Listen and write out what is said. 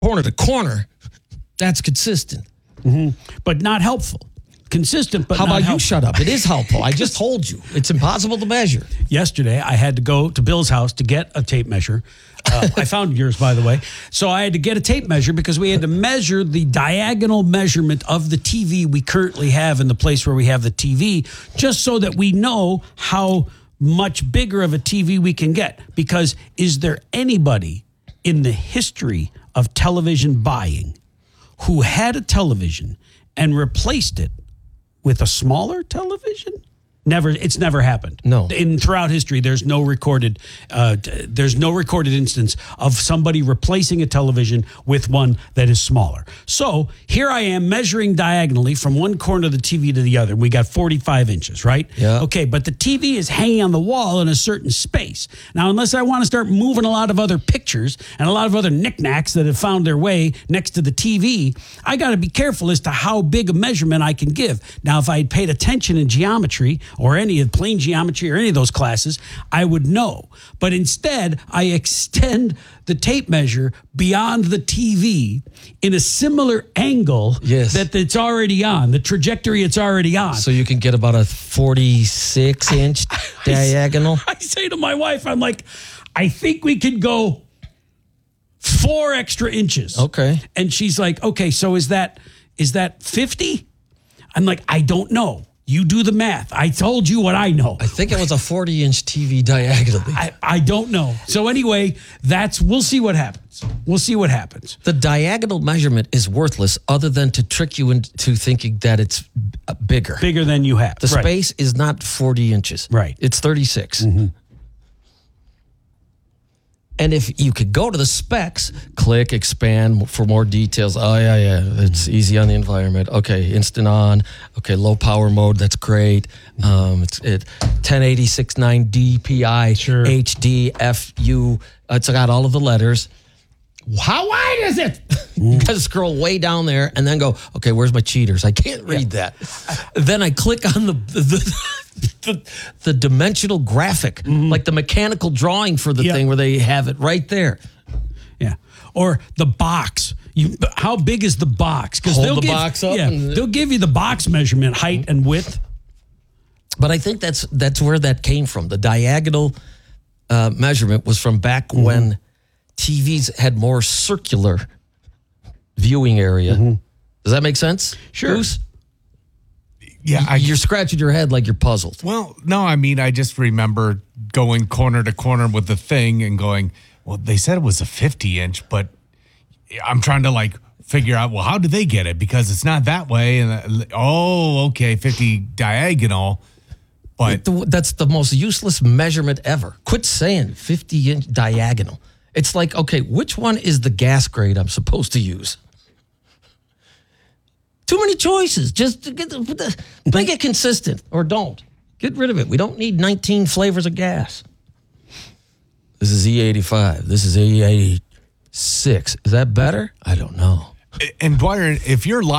corner to corner, that's consistent. But not helpful. Consistent, but How not about helpful. you shut up? It is helpful. I just told you. It's impossible to measure. Yesterday, I had to go to Bill's house to get a tape measure. I found yours, by the way. So I had to get a tape measure because we had to measure the diagonal measurement of the TV we currently have in the place where we have the TV, just so that we know how much bigger of a TV we can get. Because is there anybody in the history of television buying who had a television and replaced it with a smaller television? Never. It's never happened. No. Throughout history, there's no recorded instance of somebody replacing a television with one that is smaller. So here I am measuring diagonally from one corner of the TV to the other. We got 45 inches, right? Yeah. Okay, but the TV is hanging on the wall in a certain space. Now, unless I want to start moving a lot of other pictures and a lot of other knickknacks that have found their way next to the TV, I got to be careful as to how big a measurement I can give. Now, if I had paid attention in geometry or any of plane geometry or any of those classes, I would know. But instead, I extend the tape measure beyond the TV in a similar angle that it's already on, the trajectory it's already on. So you can get about a 46-inch diagonal? I say to my wife, I'm like, I think we could go 4 extra inches. Okay. And she's like, okay, so is that 50? I'm like, I don't know. You do the math. I told you what I know. I think it was a 40-inch TV diagonally. I don't know. So anyway, we'll see what happens. We'll see what happens. The diagonal measurement is worthless other than to trick you into thinking that it's bigger. Bigger than you have. The space is not 40 inches. Right. It's 36. And if you could go to the specs, click, expand for more details. Oh, yeah. It's easy on the environment. Okay, instant on. Okay, low power mode. That's great. It's 1080-6.9 DPI, Sure. HD, FU. It's got all of the letters. How wide is it? You got to scroll way down there and then go, okay, where's my cheaters? I can't read that. Then I click on the dimensional graphic, like the mechanical drawing for the thing where they have it right there. Yeah. Or the box. How big is the box? Hold the box up. Yeah, they'll give you the box measurement, height and width. But I think that's where that came from. The diagonal measurement was from back when TVs had more circular viewing area. Does that make sense? Sure. Goose? Yeah, You're scratching your head like you're puzzled. Well, no, I mean, I just remember going corner to corner with the thing and going, well, they said it was a 50-inch, but I'm trying to figure out, well, how did they get it? Because it's not that way. And okay, 50 diagonal. But That's the most useless measurement ever. Quit saying 50-inch diagonal. It's like, okay, which one is the gas grade I'm supposed to use? Too many choices. Just make it consistent or don't. Get rid of it. We don't need 19 flavors of gas. This is E85. This is E86. Is that better? I don't know. And Dwyer, if you're live.